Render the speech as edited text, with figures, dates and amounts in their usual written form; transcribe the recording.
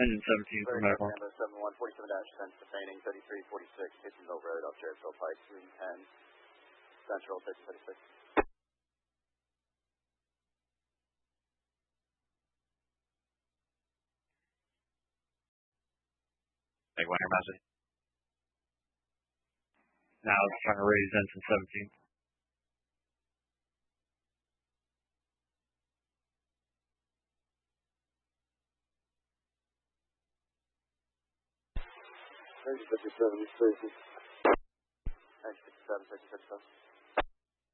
Engine 17 for medical. Number 7147-10, sustaining 3346, Kitchenville Road, off Jericho Pike, 310, Central 636. Take one here, Master. Now it's trying to raise engine 17. Engine 57, station. Engine 57, 66.